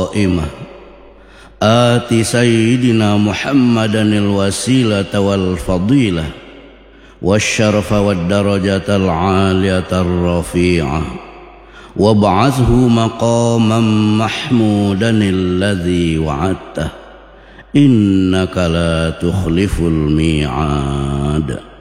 القائمة آت سيدنا محمدا الوسيلة والفضيلة والشرف والدرجة العالية الرفيعة وابعثه مقاما محمودا الذي وعدته إنك لا تخلف الميعاد.